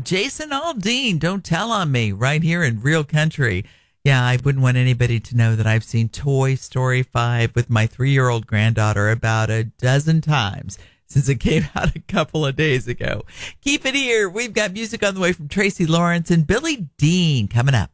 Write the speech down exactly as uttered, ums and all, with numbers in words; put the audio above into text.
Jason Aldean, Don't Tell on Me, right here in Real Country. Yeah, I wouldn't want anybody to know that I've seen Toy Story five with my three-year-old granddaughter about a dozen times since it came out a couple of days ago. Keep it here. We've got music on the way from Tracy Lawrence and Billy Dean coming up.